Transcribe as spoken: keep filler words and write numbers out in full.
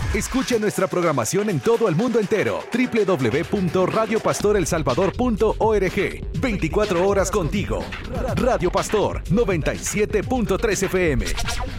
Escucha nuestra programación en todo el mundo entero. doble u doble u doble u punto radio pastor el salvador punto org. veinticuatro horas contigo. Radio Pastor noventa y siete punto tres F M.